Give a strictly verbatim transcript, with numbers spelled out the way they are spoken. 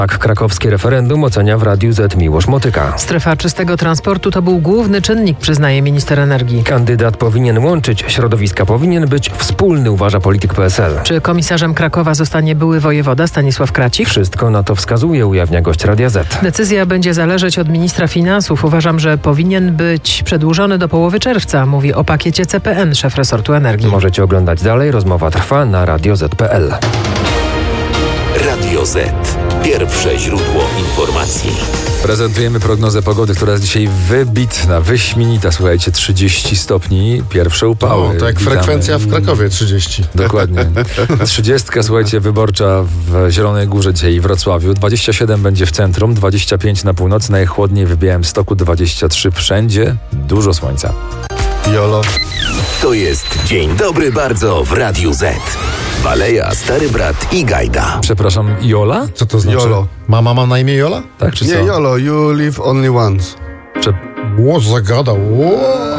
Tak krakowskie referendum ocenia w Radiu Z Miłosz Motyka. Strefa czystego transportu to był główny czynnik, przyznaje minister energii. Kandydat powinien łączyć środowiska, powinien być wspólny, uważa polityk P S L. Czy komisarzem Krakowa zostanie były wojewoda Stanisław Kracik? Wszystko na to wskazuje, ujawnia gość Radia Z. Decyzja będzie zależeć od ministra finansów. Uważam, że powinien być przedłużony do połowy czerwca, mówi o pakiecie C P N szef resortu energii. Możecie oglądać dalej, rozmowa trwa na radio zet kropka pe el. Radio Z. Pierwsze źródło informacji. Prezentujemy prognozę pogody, która jest dzisiaj wybitna, wyśmienita. Słuchajcie, trzydzieści stopni, pierwsze upały. O, to jak Witamy. frekwencja w Krakowie trzydzieści. Dokładnie. Trzydziestka, słuchajcie, wyborcza w Zielonej Górze dzisiaj i Wrocławiu. dwadzieścia siedem będzie w centrum, dwadzieścia pięć na północy, najchłodniej w Białymstoku, dwadzieścia trzy wszędzie. Dużo słońca. Jolo. To jest Dzień Dobry Bardzo w Radiu Z. Baleja, Stary Brat i Gajda. Przepraszam, Jola? Co to znaczy? Jolo. Mama ma na imię Jola? Tak, czy Nie, co? Jolo, you live only once. Prze- Ło, zagadał. Ło.